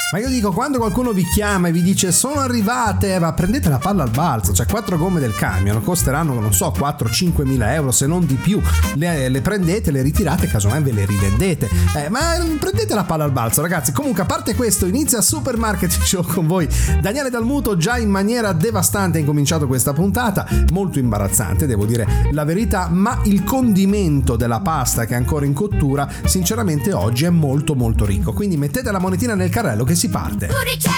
Ma io dico, quando qualcuno vi chiama e vi dice sono arrivate, ma prendete la palla al balzo, cioè 4 gomme del camion costeranno, non so, 4-5 mila euro, se non di più, le prendete, le ritirate, casomai ve le rivendete, ma prendete la palla al balzo, ragazzi. Comunque, a parte questo, inizia Supermarket Show con voi Daniele Dalmuto. Già in maniera devastante ha incominciato questa puntata, molto imbarazzante, devo dire la verità, ma il condimento della pasta che è ancora in cottura sinceramente oggi è molto molto ricco, quindi mettete la monetina nel carrello che si parte.